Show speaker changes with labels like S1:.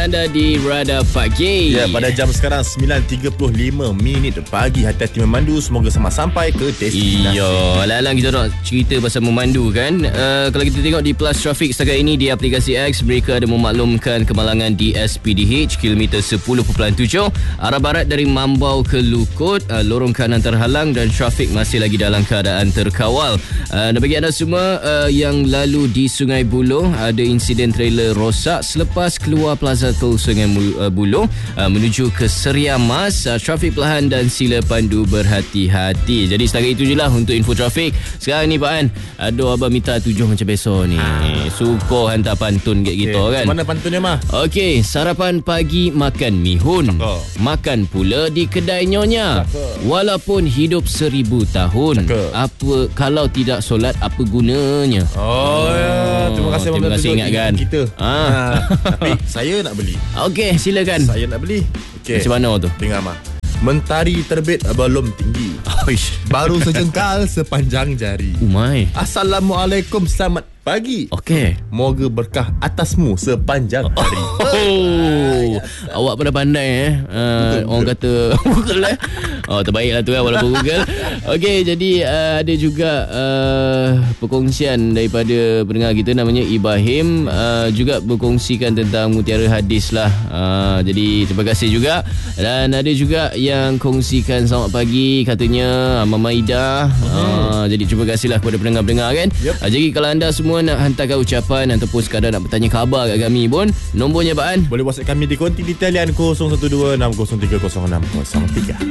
S1: anda di Radar Pagi.
S2: Ya, pada jam sekarang 9.35 pagi. Hati-hati memandu, semoga selamat sampai ke destinasi.
S1: Iya, alang-alang kita nak cerita pasal memandu kan. Kalau kita tengok di Plus Traffic setakat ini di aplikasi X, mereka ada memaklumkan kemalangan di SPDH kilometer 10.7 arah barat dari Mambau ke Lukut. Lorong kanan terhalang dan trafik masih lagi dalam keadaan terkawal. Dan bagi anda semua yang lalu di Sungai Buloh, ada insiden trailer rosak selepas keluar Plaza Tol Sungai Buloh menuju ke Seria Mas. Trafik perlahan dan sila pandu berhati-hati. Jadi setakat itu je lah untuk info trafik. Sekarang ni Pak An, aduh abang minta tujuh macam besok ni. Suka hantar pantun kat kita kan.
S2: Mana pantunnya mah?
S1: Okey, sarapan pagi makan mihun. Makan pula di kedai nyonya. Walaupun hidup 1000 tahun. Apa kalau tidak solat, apa gunanya?
S2: Terima kasih
S1: terima kasih ingatkan
S2: kita. Tapi saya nak beli.
S1: Okey, silakan.
S2: Saya nak beli.
S1: Macam mana tu?
S2: Dengar mah. Mentari terbit belum tinggi. Baru sejengkal sepanjang jari.
S1: Umai.
S2: Assalamualaikum, selamat pagi.
S1: Okey.
S2: Moga berkah atasmu sepanjang hari.
S1: Awak pun dah pandai orang kata Google terbaiklah tu kan walaupun Google. Okey, jadi ada juga perkongsian daripada pendengar kita namanya Ibrahim, juga berkongsikan tentang mutiara hadis lah. Jadi terima kasih juga. Dan ada juga yang kongsikan selamat pagi, katanya Mama Ida. Jadi terima kasihlah kepada pendengar-pendengar kan. Jadi kalau anda semua nak hantarkan ucapan ataupun sekadar nak bertanya khabar kat kami pun, nombornya Pak An,
S2: boleh WhatsApp kami di konti di talian 012 603 0603.